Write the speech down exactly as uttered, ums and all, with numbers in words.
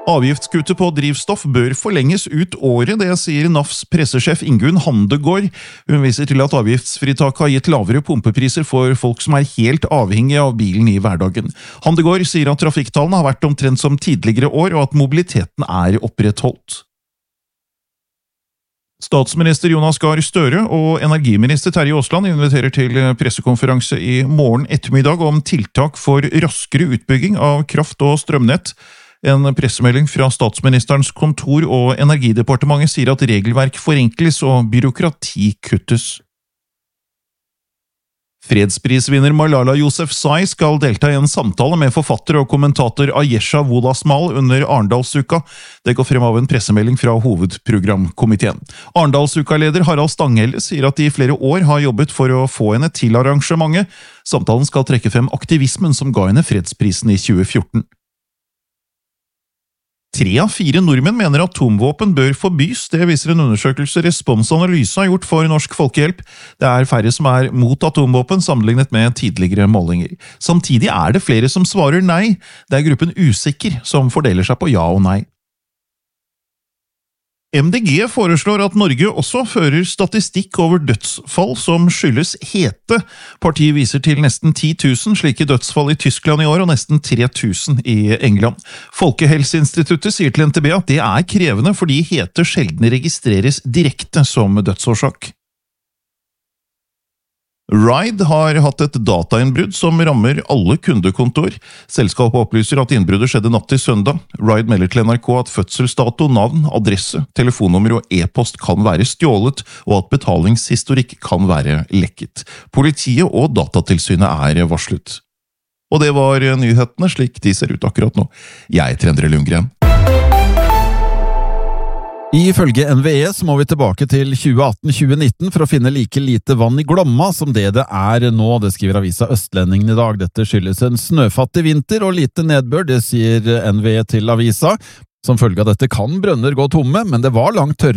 Avgiftskuttet på drivstoff bør forlenges ut året, det sier N A Fs pressesjef Ingunn Handegård. Hun viser til at avgiftsfritaket har gitt lavere pumpepriser for folk som er helt avhengige av bilen i hverdagen. Handegård sier at trafikktallene har vært omtrent som tidligere år, og at mobiliteten er opprettholdt. Statsminister Jonas Gahr Støre og energiminister Terje Aasland inviterer til pressekonferanse i morgen ettermiddag om tiltak for raskere utbygging av kraft- og strømnett. En pressemelding fra statsministerens kontor og Energidepartementet sier at regelverk forenkles og byråkrati kuttes. Fredsprisvinner Malala Yousafzai skal delta i en samtale med forfatter og kommentator Ayesha Wolasmal under Arendalsuka. Det går frem av en pressemelding fra hovedprogramkomiteen. Arendalsuka-leder Harald Stanghelle sier at de i flere år har jobbet for å få henne til arrangementet. Samtalen skal trekke frem aktivismen som ga henne fredsprisen i tjue fjorten. Tre av fire nordmenn mener atomvåpen bør forbys, det viser en undersøkelse Respons Analyse har gjort for Norsk Folkehjelp. Det er færre som er mot atomvåpen sammenlignet med tidligere målinger. Samtidig er det flere som svarer nei. Det er gruppen usikker som fordeler seg på ja og nei. M D G foreslår at Norge også fører statistikk over dødsfall som skyldes hete. Partiet viser til nesten ti tusen slike dødsfall i Tyskland i år og nesten tre tusen i England. Folkehelseinstituttet sier til N T B at det er krevende fordi hete sjelden registreres direkte som dødsårsak. Ride har hatt et datainnbrudd som rammer alle kundekontor. Selskapet opplyser at innbruddet skjedde natt til søndag. Ride melder til N R K at fødselsdato, navn, adresse, telefonnummer og e-post kan være stjålet, og at betalingshistorikk kan være lekket. Politiet og Datatilsynet er varslet. Og det var nyhetene slik de ser ut akkurat nå. Jeg heter Endre Lundgren. Ifølge N V E så må vi tilbake til tjue atten til tjue nitten for å finne like lite vann i Glomma som det det er nå, det skriver avisa Østlendingen i dag. Dette skyldes en snøfattig vinter og lite nedbør, det sier N V E til avisa. Som følge av dette kan brønner gå tomme, men det var langt tørre